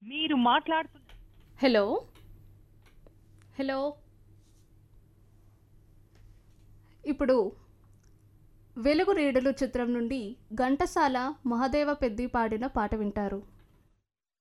మీరు మాట్లాడుతున్న hello hello ఇప్పుడు వెలుగు రేడులు చిత్రం నుండి ఘంటసాల మహదేవ పెద్ది పాడిన పాట వింటారు.